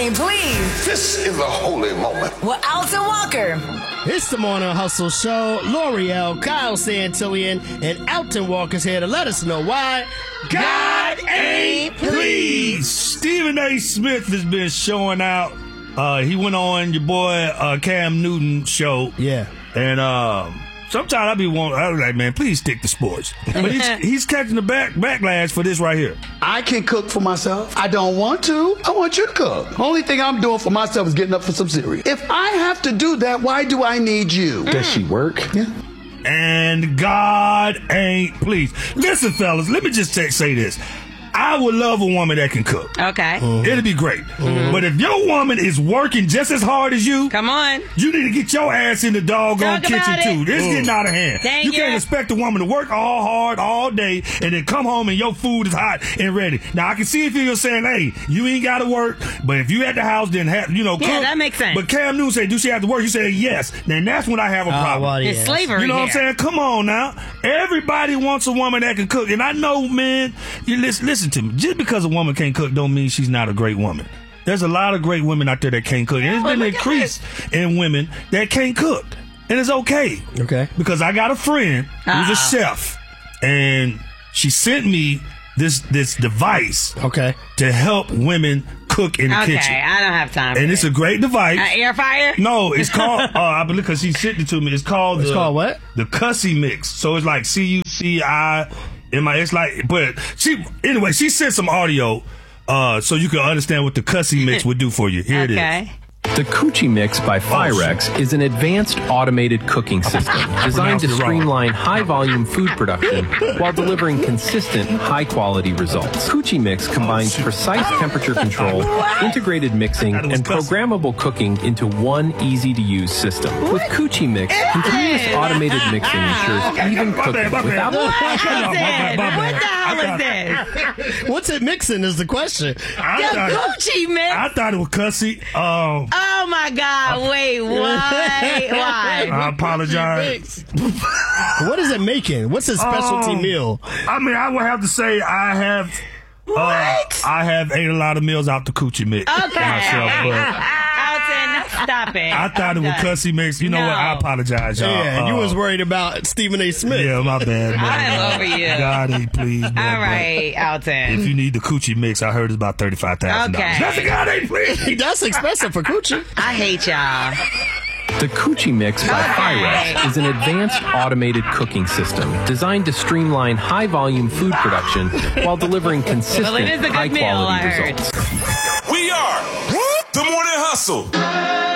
ain't pleased. This is a holy moment. With Alton Walker. It's the Morning Hustle Show. L'Oreal, Kyle Santillian, and Alton Walker's here to let us know why God ain't pleased. Stephen A. Smith has been showing out. He went on your boy Cam Newton's show. Yeah. And sometimes I was like, man, please stick to sports. But he's catching the backlash for this right here. I can cook for myself. I don't want to. I want you to cook. Only thing I'm doing for myself is getting up for some cereal. If I have to do that, why do I need you? Does she work? Yeah. And God ain't pleased. Listen, fellas, let me just say this. I would love a woman that can cook. Okay. It'd be great. But if your woman is working just as hard as you, come on, you need to get your ass in the doggone kitchen too. This is getting out of hand. You can't expect a woman to work all hard all day and then come home and your food is hot and ready. Now I can see if you're saying, hey, you ain't got to work, but if you at the house, then cook. Yeah, that makes sense. But Cam Newton said, do she have to work? You say yes. Then that's when I have a problem. Well, it's slavery. You know what I'm saying? Come on now. Everybody wants a woman that can cook, and I know, man. You listen to me. Just because a woman can't cook don't mean she's not a great woman. There's a lot of great women out there that can't cook. And it's been an increase in women that can't cook. And it's okay. Okay. Because I got a friend who's a chef, and she sent me this device to help women cook in the kitchen. Okay, I don't have time for And it's a great device. Air fryer? No, it's called, I believe, because she sent it to me, it's called what? The Cussy Mix. So it's like CUCI. It's like, but she sent some audio so you can understand what the Cussy Mix would do for you. Here it is. The Coochie Mix by Firex is an advanced automated cooking system designed to streamline high-volume food production while delivering consistent, high-quality results. Coochie Mix combines precise temperature control, integrated mixing, and programmable cooking into one easy-to-use system. With Coochie Mix, continuous automated mixing ensures even cooking without... What the hell is this? What's it mixing is the question. Coochie Mix? I thought it was Cussy. Oh my God! Wait, why? I apologize. What is it making? What's a specialty meal? I mean, I would have to say I have. I have ate a lot of meals out the Coochie Mix myself, but. Stop it. I thought it was Cussy Mix. You know what? I apologize, y'all. Yeah, you was worried about Stephen A. Smith. Yeah, my bad, man. I'm over you. God ain't pleased, man. All right, Alton. If you need the Coochie Mix, I heard it's about $35,000. Okay. That's a God ain't pleased. That's expensive for Coochie. I hate y'all. The Coochie Mix by Firex is an advanced automated cooking system designed to streamline high-volume food production while delivering consistent, high-quality results. We are the Morning Hustle.